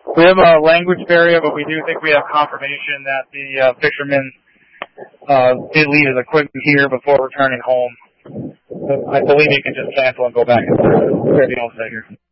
We have a language barrier, but we do think we have confirmation that the fisherman did leave his equipment here before returning home. I believe he can just cancel and go back and forth. Where do you all say here?